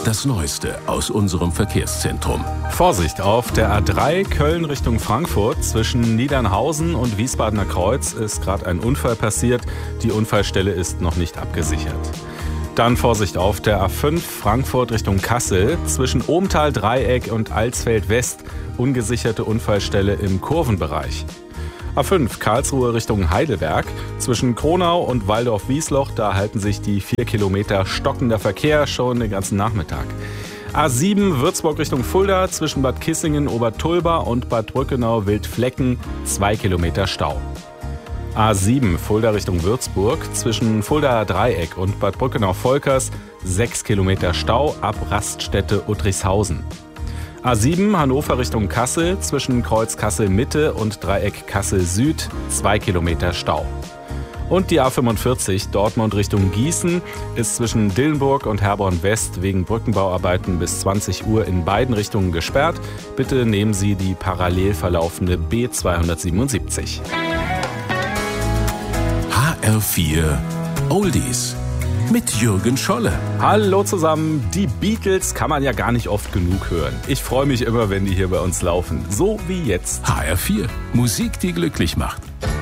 Das Neueste aus unserem Verkehrszentrum. Vorsicht, auf der A3 Köln Richtung Frankfurt zwischen Niedernhausen und Wiesbadener Kreuz ist gerade ein Unfall passiert. Die Unfallstelle ist noch nicht abgesichert. Dann Vorsicht auf der A5 Frankfurt Richtung Kassel zwischen Ohmtal-Dreieck und Alsfeld West. Ungesicherte Unfallstelle im Kurvenbereich. A5 Karlsruhe Richtung Heidelberg. Zwischen Kronau und Waldorf-Wiesloch, da halten sich die 4 Kilometer stockender Verkehr schon den ganzen Nachmittag. A7 Würzburg Richtung Fulda zwischen Bad Kissingen, Obertulba und Bad Brückenau-Wildflecken 2 Kilometer Stau. A7 Fulda Richtung Würzburg zwischen Fuldaer Dreieck und Bad Brückenau-Volkers 6 Kilometer Stau ab Raststätte Uttrichshausen. A7 Hannover Richtung Kassel zwischen Kreuz Kassel Mitte und Dreieck Kassel Süd 2 Kilometer Stau. Und die A45 Dortmund Richtung Gießen ist zwischen Dillenburg und Herborn West wegen Brückenbauarbeiten bis 20 Uhr in beiden Richtungen gesperrt. Bitte nehmen Sie die parallel verlaufende B277. HR4 Oldies mit Jürgen Scholle. Hallo zusammen, die Beatles kann man ja gar nicht oft genug hören. Ich freue mich immer, wenn die hier bei uns laufen, so wie jetzt. HR4, Musik, die glücklich macht.